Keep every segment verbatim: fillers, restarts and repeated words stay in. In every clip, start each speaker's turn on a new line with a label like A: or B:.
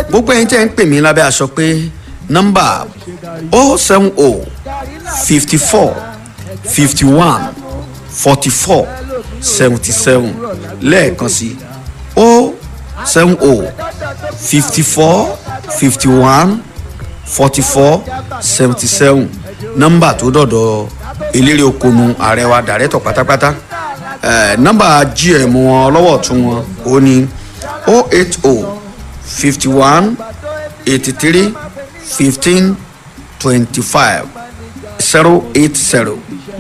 A: gbogbo ẹ̀yin tẹ́ ń pè mí lábẹ́ aṣọ pé nọ́mbà o seven o fifty four fifty one forty four seventy seven lẹ́ẹ̀kan sí o seven o fifty four fifty one forty four seventy seven nọ́mbà tó dọ̀dọ̀ eléré okonu ààrẹ wa dàrẹ́tọ̀ pátápátá nọ́mbà gm wọn lọ́wọ́ tún wọn ó ní o eight o fifty one eighty three fifteen twenty five zero eight zero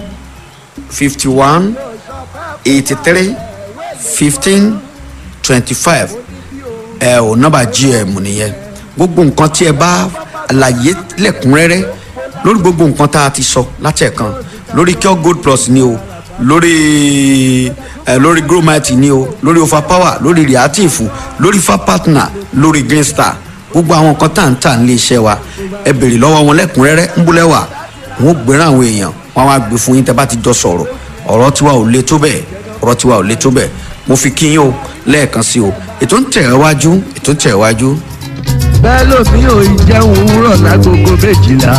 A: fifty one eighty three fifteen twenty five ẹ ò nọ́mbà gm nìyẹn gbogbo nǹkan tí ẹ bá àlàyé lẹ́kùnrẹ́rẹ́ lórí gbogbo nǹkan tá a ti sọ látẹ̀kan lórí Cure Gold Plus ni o lórí ẹ lórí Gromite ni o lórí Overpower lórí Reactive lórí Fa Partner lórí Green Star gbogbo àwọn nǹkan tá à ń tà nílé iṣẹ́ wa ẹ béèrè lọ́wọ́ wọn lẹ́kùnrẹ́rẹ́ ń búlẹ̀ wà wọn ò gbéra àwọn èèyàn wọn wá gbé fún yín tẹ́ bá ti jọ sọ̀rọ̀ ọ̀rọ̀ tiwa ò le tó bẹ́ẹ̀ ọ̀rọ̀ tiwa ò le tó bẹ́ẹ̀ mo fi kí yín o lẹ́ẹ̀kan sí o ètò ń tẹ̀ wájú ètò ń tẹ̀ wájú.
B: bẹ́ẹ̀ lómi ò ì jẹun òwúrọ̀ lágogo méjìlá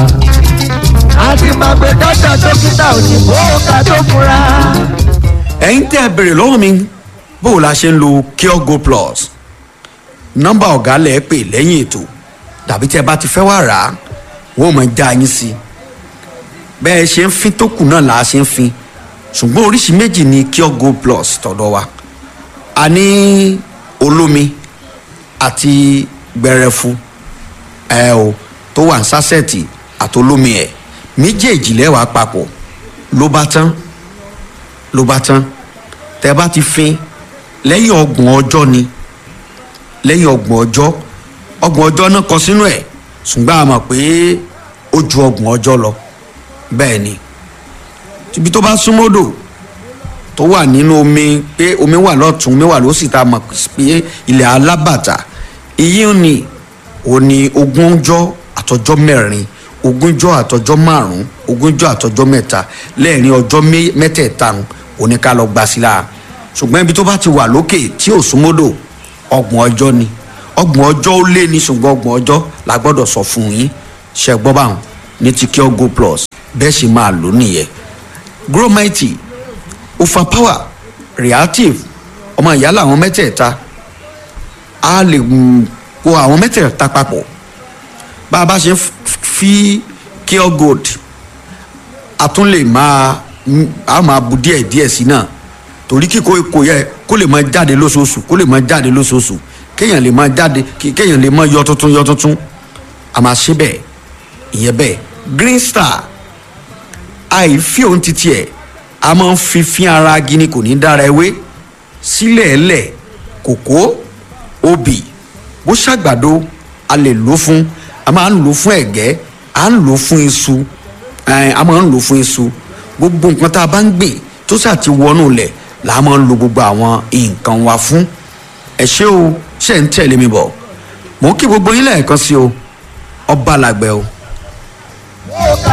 B: a ti máa gbé dọ́tà dókítà òyìnbó ká tó fura.
A: ẹ̀yin tẹ́ ẹ béèrè lọ́wọ́ mi bó o la ṣe ń lo Cure Gold Plus nọ́mbà ọ̀gá lẹ̀ pè lẹ́yìn ètò tàbí tẹ́ ẹ bá ti fẹ́ wá rà á wọ́n ò mọ̀ já yín sí i bẹ́ẹ̀ ṣe ń fin tó kù náà là á ṣe ń fin ṣùgbọ́n oríṣi méjì ni Cure Gold Plus tọ̀dọ̀ wa a ní olómi àti gbẹrẹfu ẹ o tó wà ní sásẹ̀tì àti olómi ẹ̀ méjèèjì lẹ́wàá papọ̀ ló bá tán ló bá tán tẹ́ bá ti fin lẹ́yìn ọgbọ̀n ọjọ́ ni lẹ́yìn ọgbọ̀n ọjọ́ ọgbọ̀n ọjọ́ náà kọ sínú ẹ̀ ṣùgbọ́n a mọ̀ pé ó ju ọgbọ̀n ọjọ́ lọ bẹ́ẹ̀ ni ibi tó bá súnmọ́dò tó wà nínú omi pé omi wà lọ́tún omi wà lósì tá a mọ̀ pé ilẹ̀ alábàtà iyì ni ò ní ogún ọjọ́ àtọjọ́ mẹ́rin ogúnjọ́ àtọjọ́ márùn-ún ogúnjọ́ àtọjọ́ mẹ́ta lẹ́ẹ̀rin ọjọ́ mẹ́tẹ̀ẹ̀ta òní ká lọ gbà sí la ṣùgbọ́n ibi tó bá ti wà lókè tí ò súnmọ́dò ọgbọ̀n ọjọ́ ni ọgbọ̀n ọjọ́ ó lé ní ṣùgbọ́n ọgbọ̀n ọjọ́ la gbọ́dọ̀ sọ fún yín ṣe gbọ́ báwọn ní ti Cure Gold Plus bẹ́ẹ̀ sì máa lò nìyẹn Gromite Overpower Reactive ọmọ ìyá làwọn mẹ́tẹ̀ẹ̀ta a lè kó àwọn mẹ́tẹ̀ẹ̀ta papọ̀ bá a bá ṣe fi Cure Gold a tún lè máa a máa bu díẹ̀ díẹ̀ sí náà torí kíkó kò yẹ kó lè máa jáde lóṣooṣù kó lè máa jáde lóṣooṣù kéèyàn lè máa jáde kéèyàn lè máa yọ tuntun yọ tuntun a máa ṣe bẹ́ẹ̀ ìyẹn bẹ́ẹ̀ Green Star àìfi òun ti tiẹ̀ a máa ń fi fín ara gini kò ní dára ewé sílẹ̀ ẹlẹ̀ kòkó obì bó ṣàgbàdo a lè lò fún a máa ń lò fún ẹ̀gẹ́ a ń lò fún iṣu a máa ń lò fún iṣu gbogbo nǹkan tá a bá ń gbìn tó ṣáà ti wọnú lẹ̀ là á máa ń lo gbogbo àwọn nǹkan wa fún ẹ ṣé o ṣe ń tẹ̀lé mi bọ̀ mò ń kí gbogbo yín lẹ́ẹ̀kan sí o ọba làgbẹ̀ o.